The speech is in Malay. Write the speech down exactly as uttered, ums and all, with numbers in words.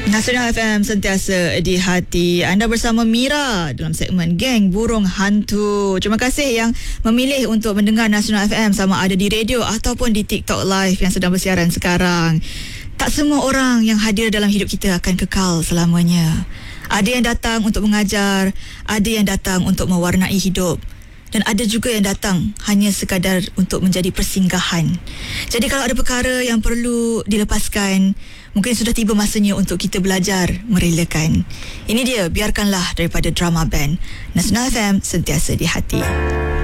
Nasional F M sentiasa di hati. Anda bersama Mira dalam segmen Geng Burung Hantu. Terima kasih yang memilih untuk mendengar Nasional F M sama ada di radio ataupun di TikTok Live yang sedang bersiaran sekarang. Tak semua orang yang hadir dalam hidup kita akan kekal selamanya. Ada yang datang untuk mengajar, ada yang datang untuk mewarnai hidup, dan ada juga yang datang hanya sekadar untuk menjadi persinggahan. Jadi kalau ada perkara yang perlu dilepaskan, mungkin sudah tiba masanya untuk kita belajar merelakan. Ini dia Biarkanlah daripada Drama Band. Nasional F M sentiasa di hati.